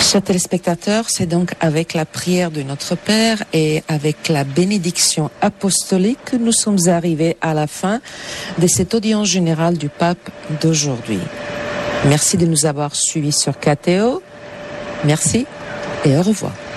Chers téléspectateurs, c'est donc avec la prière de notre Père et avec la bénédiction apostolique que nous sommes arrivés à la fin de cette audience générale du pape d'aujourd'hui. Merci de nous avoir suivis sur KTO. Merci et au revoir.